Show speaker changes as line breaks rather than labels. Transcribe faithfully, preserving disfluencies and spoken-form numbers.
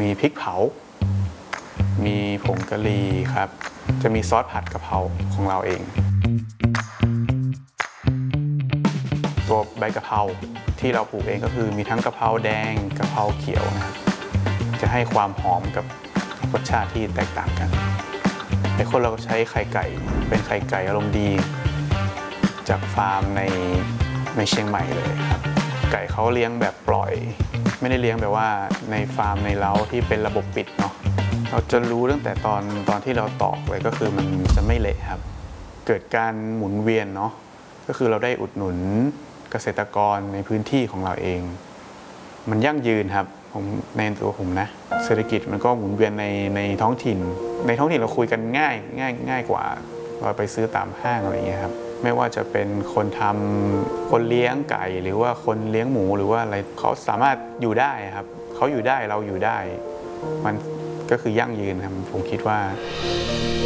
มีพริกเผามีผงกะหรี่ครับจะมีซอสผัดกะเพราของเราเองตัวใบกะเพราที่เราปลูกเองก็คือมีทั้งกะเพราแดงกะเพราเขียวนะครับจะให้ความหอมกับรสชาติที่แตกต่างกันไอ้คนเราก็ใช้ไข่ไก่เป็นไข่ไก่อารมณ์ดีจากฟาร์มในในเชียงใหม่เลยครับไก่เขาเลี้ยงแบบปล่อยไม่ได้เลี้ยงแบบว่าในฟาร์มในเล้าที่เป็นระบบปิดเนาะเราจะรู้ตั้งแต่ตอนตอนที่เราตอกเลยก็คือมันจะไม่เละครับเกิดการหมุนเวียนเนาะก็คือเราได้อุดหนุนเกษตรกรในพื้นที่ของเราเองมันยั่งยืนครับผมในตัวผมนะเศรษฐกิจมันก็หมุนเวียนในในท้องถิ่นในท้องถิ่นเราคุยกันง่ายง่ายง่ายกว่าเราไปซื้อตามห้างอะไรอย่างเงี้ยครับไม่ว่าจะเป็นคนทำคนเลี้ยงไก่หรือว่าคนเลี้ยงหมูหรือว่าอะไรเขาสามารถอยู่ได้ครับเขาอยู่ได้เราอยู่ได้มันก็คือยั่งยืนครับผมคิดว่า